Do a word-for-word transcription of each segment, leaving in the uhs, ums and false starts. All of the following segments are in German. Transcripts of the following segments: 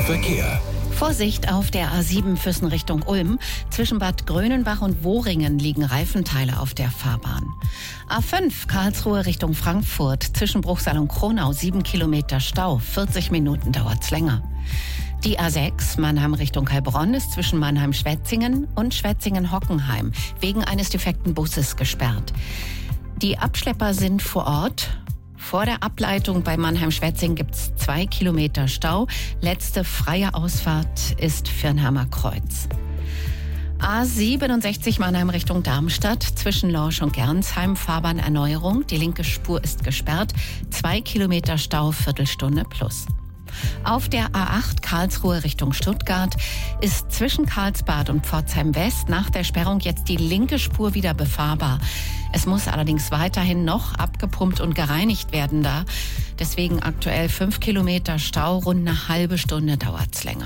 Verkehr. Vorsicht auf der A sieben Füssen Richtung Ulm. Zwischen Bad Grönenbach und Wohringen liegen Reifenteile auf der Fahrbahn. A fünf Karlsruhe Richtung Frankfurt. Zwischen Bruchsal und Kronau sieben Kilometer Stau. vierzig Minuten dauert's länger. Die A sechs Mannheim Richtung Heilbronn ist zwischen Mannheim-Schwetzingen und Schwetzingen-Hockenheim wegen eines defekten Busses gesperrt. Die Abschlepper sind vor Ort. Vor der Ableitung bei Mannheim-Schwetzingen gibt es zwei Kilometer Stau. Letzte freie Ausfahrt ist Firnheimer Kreuz. A siebenundsechzig Mannheim Richtung Darmstadt. Zwischen Lorsch und Gernsheim Fahrbahnerneuerung. Die linke Spur ist gesperrt. Zwei Kilometer Stau, Viertelstunde plus. Auf der A acht Karlsruhe Richtung Stuttgart ist zwischen Karlsbad und Pforzheim West nach der Sperrung jetzt die linke Spur wieder befahrbar. Es muss allerdings weiterhin noch abgepumpt und gereinigt werden da. Deswegen aktuell fünf Kilometer Stau, rund eine halbe Stunde dauert's länger.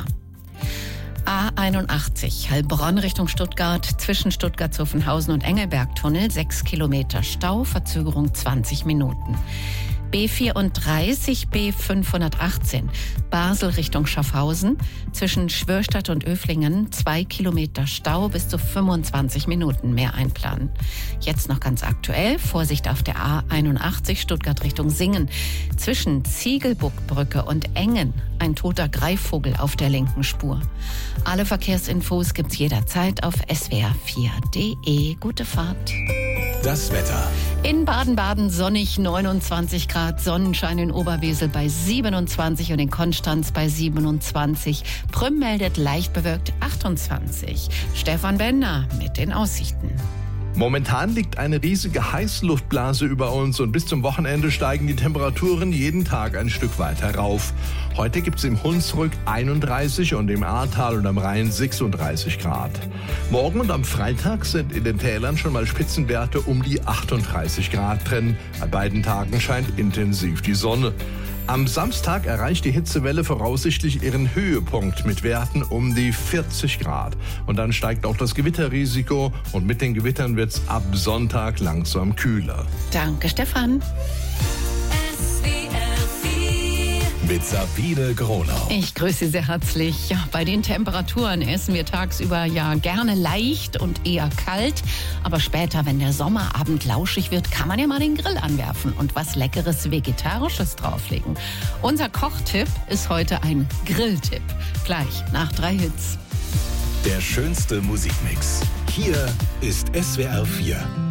A einundachtzig Heilbronn Richtung Stuttgart, zwischen Stuttgart-Zuffenhausen und Engelberg-Tunnel, sechs Kilometer Stau, Verzögerung zwanzig Minuten. B vierunddreißig B fünfhundertachtzehn Basel Richtung Schaffhausen, zwischen Schwörstadt und Öflingen, zwei Kilometer Stau, bis zu fünfundzwanzig Minuten mehr einplanen. Jetzt noch ganz aktuell, Vorsicht auf der A einundachtzig Stuttgart Richtung Singen, zwischen Ziegelbuckbrücke und Engen, ein toter Greifvogel auf der linken Spur. Alle Verkehrsinfos gibt's jederzeit auf s w r vier punkt d e. Gute Fahrt. Das Wetter. In Baden-Baden sonnig, neunundzwanzig Grad, Sonnenschein in Oberwesel bei siebenundzwanzig und in Konstanz bei siebenundzwanzig. Prüm meldet leicht bewölkt achtundzwanzig. Stefan Bender mit den Aussichten. Momentan liegt eine riesige Heißluftblase über uns und bis zum Wochenende steigen die Temperaturen jeden Tag ein Stück weiter rauf. Heute gibt es im Hunsrück einunddreißig und im Ahrtal und am Rhein sechsunddreißig Grad. Morgen und am Freitag sind in den Tälern schon mal Spitzenwerte um die achtunddreißig Grad drin. An beiden Tagen scheint intensiv die Sonne. Am Samstag erreicht die Hitzewelle voraussichtlich ihren Höhepunkt mit Werten um die vierzig Grad. Und dann steigt auch das Gewitterrisiko und mit den Gewittern wird es ab Sonntag langsam kühler. Danke, Stefan. Mit Sabine Gronau. Ich grüße Sie sehr herzlich. Ja, bei den Temperaturen essen wir tagsüber ja gerne leicht und eher kalt. Aber später, wenn der Sommerabend lauschig wird, kann man ja mal den Grill anwerfen und was Leckeres Vegetarisches drauflegen. Unser Kochtipp ist heute ein Grilltipp. Gleich nach drei Hits. Der schönste Musikmix. Hier ist S W R vier.